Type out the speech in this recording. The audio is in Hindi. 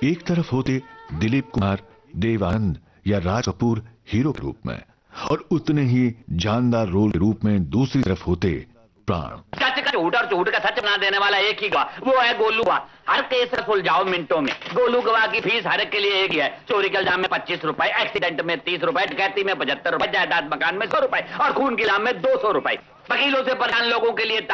एक तरफ होते दिलीप कुमार, देव आनंद या राज कपूर हीरो के रूप में, और उतने ही जानदार रोल के रूप में दूसरी तरफ होते प्राण। झूठ और झूठ का सच बना देने वाला एक ही गवाह, वो है गोलू गवाह। हर केस सुलझाओ मिनटों में। गोलू गवाह की फीस हर एक के लिए एक ही है। चोरी के इल्जाम में 25 रुपए, एक्सीडेंट में 30 रुपए, डकैती में 75 रुपए, जायदाद मकान में 100 रुपए और खून के इल्जाम में 200 रुपए। वकीलों से परेशान लोगों के लिए